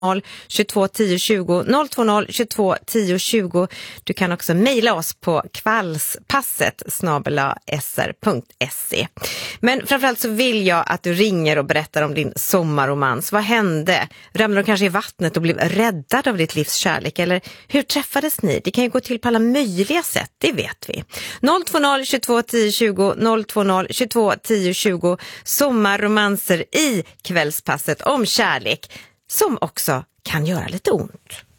22 10 20 020 22 10 20. Du kan också mejla oss på kvällspasset@sr.se. Men framförallt så vill jag att du ringer och berättar om din sommarromans. Vad hände? Ramlade du kanske i vattnet och blev räddad av ditt livs kärlek? Eller hur träffades ni? Det kan ju gå till på alla möjliga sätt, det vet vi. 020 22 10 20 020 22 10 20. Sommarromanser i Kvällspasset om kärlek som också kan göra lite ont.